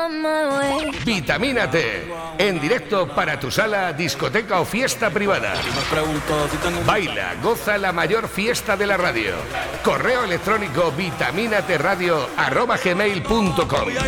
Vitamínate, en directo para tu sala, discoteca o fiesta privada. Baila, goza la mayor fiesta de la radio. Correo electrónico vitaminateradio@gmail.com.